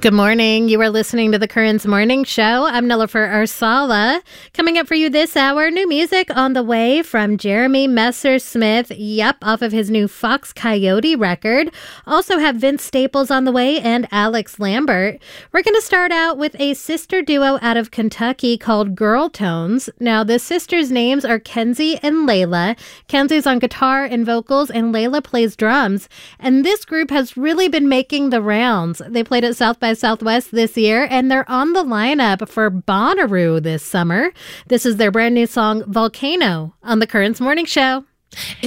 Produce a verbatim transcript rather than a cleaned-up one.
Good morning. You are listening to the Currents Morning Show. I'm Nilofer Arsala. Coming up for you this hour, new music on the way from Jeremy Messersmith. Yep, off of his new Fox Coyote record. Also have Vince Staples on the way and Alex Lambert. We're going to start out with a sister duo out of Kentucky called Girl Tones. Now, the sisters' names are Kenzie and Layla. Kenzie's on guitar and vocals, and Layla plays drums. And this group has really been making the rounds. They played at South by Southwest this year, and they're on the lineup for Bonnaroo this summer. This is their brand new song, Volcano, on the Currents Morning Show.